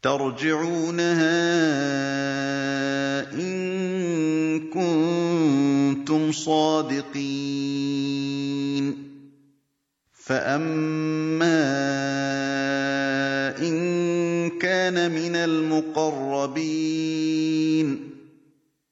تَرْجِعُونَهَا إِن كُنتُمْ صَادِقِينَ فَأَمَّا إِن كَانَ مِنَ الْمُقَرَّبِينَ